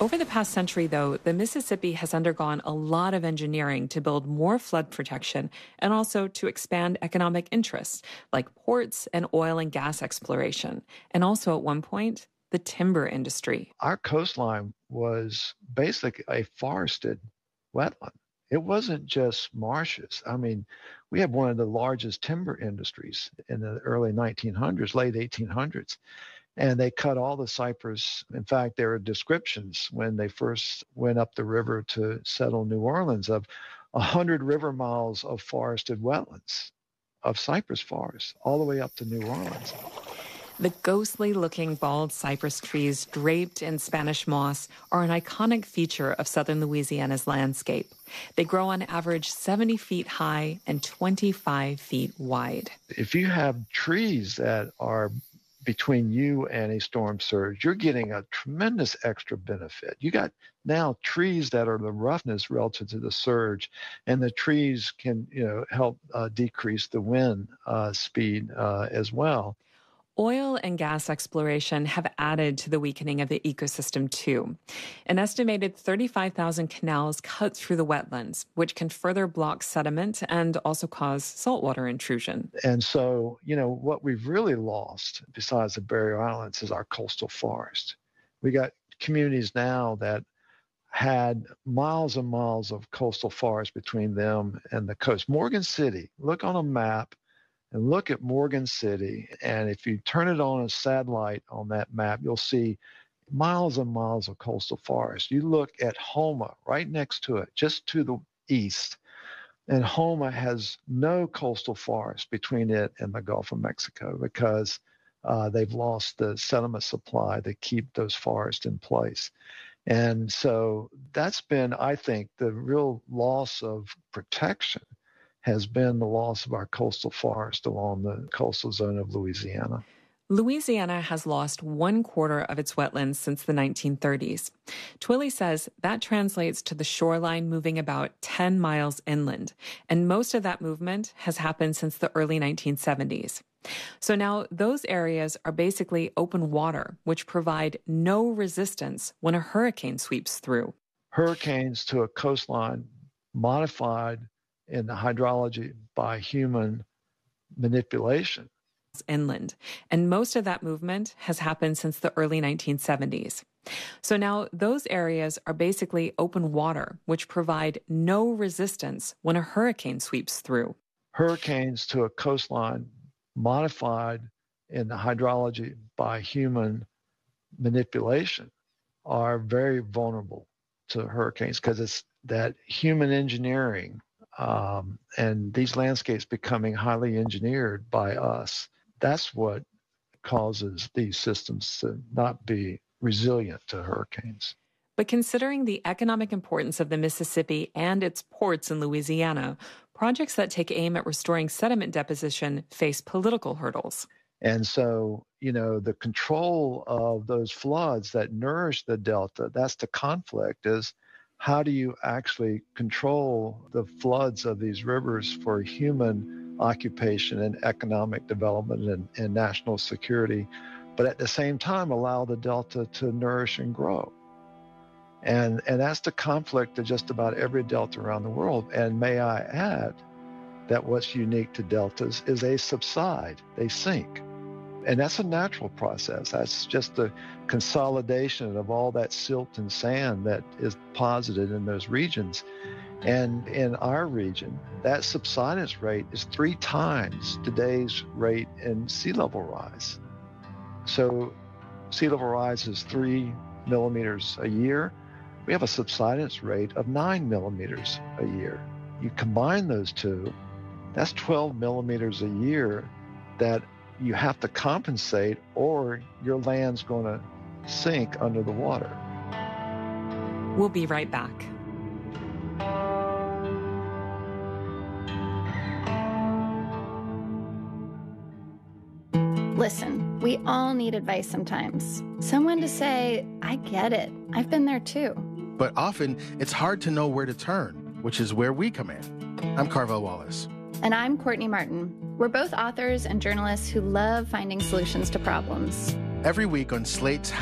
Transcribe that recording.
Over the past century, though, the Mississippi has undergone a lot of engineering to build more flood protection and also to expand economic interests like ports and oil and gas exploration. And also, at one point, the timber industry. Our coastline was basically a forested wetland. It wasn't just marshes. I mean, we had one of the largest timber industries in the early 1900s, late 1800s. And they cut all the cypress. In fact, there are descriptions when they first went up the river to settle New Orleans of 100 river miles of forested wetlands, of cypress forests, all the way up to New Orleans. The ghostly-looking bald cypress trees draped in Spanish moss are an iconic feature of southern Louisiana's landscape. They grow on average 70 feet high and 25 feet wide. If you have trees that are between you and a storm surge, you're getting a tremendous extra benefit. You got now trees that are the roughness relative to the surge, and the trees can, help decrease the wind speed as well. Oil and gas exploration have added to the weakening of the ecosystem, too. An estimated 35,000 canals cut through the wetlands, which can further block sediment and also cause saltwater intrusion. And so, what we've really lost, besides the barrier islands, is our coastal forest. We got communities now that had miles and miles of coastal forest between them and the coast. Morgan City, look on a map, and look at Morgan City, and if you turn it on a satellite on that map, you'll see miles and miles of coastal forest. You look at Houma, right next to it, just to the east, and Houma has no coastal forest between it and the Gulf of Mexico because they've lost the sediment supply that keep those forests in place. And so that's been, I think, the real loss of protection has been the loss of our coastal forest along the coastal zone of Louisiana. Louisiana has lost 1/4 of its wetlands since the 1930s. Twilley says that translates to the shoreline moving about 10 miles inland, and most of that movement has happened since the early 1970s. So now those areas are basically open water, which provide no resistance when a hurricane sweeps through. Hurricanes to a coastline modified in the hydrology by human manipulation. Inland, and most of that movement has happened since the early 1970s. So now those areas are basically open water, which provide no resistance when a hurricane sweeps through. Hurricanes to a coastline modified in the hydrology by human manipulation are very vulnerable to hurricanes because it's that human engineering and these landscapes becoming highly engineered by us. That's what causes these systems to not be resilient to hurricanes. But considering the economic importance of the Mississippi and its ports in Louisiana, projects that take aim at restoring sediment deposition face political hurdles. And so, the control of those floods that nourish the delta, that's the conflict, is how do you actually control the floods of these rivers for human occupation and economic development and national security, but at the same time allow the delta to nourish and grow? And that's the conflict of just about every delta around the world. And may I add that what's unique to deltas is they subside, they sink. And that's a natural process. That's just the consolidation of all that silt and sand that is deposited in those regions. And in our region, that subsidence rate is 3 times today's rate in sea level rise. So sea level rise is 3 millimeters a year. We have a subsidence rate of 9 millimeters a year. You combine those two, that's 12 millimeters a year that you have to compensate, or your land's going to sink under the water. We'll be right back. Listen, we all need advice sometimes. Someone to say, I get it. I've been there too. But often, it's hard to know where to turn, which is where we come in. I'm Carvel Wallace. And I'm Courtney Martin. We're both authors and journalists who love finding solutions to problems. Every week on Slate's